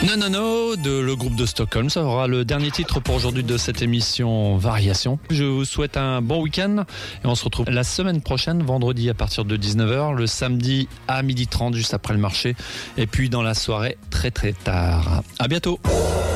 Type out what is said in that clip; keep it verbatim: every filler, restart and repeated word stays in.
Non, non, non, de le groupe de Stockholm. Ça aura le dernier titre pour aujourd'hui de cette émission Variation. Je vous souhaite un bon week-end et on se retrouve la semaine prochaine, vendredi à partir de dix-neuf heures, le samedi à midi trente, juste après le marché, et puis dans la soirée très très tard. À bientôt.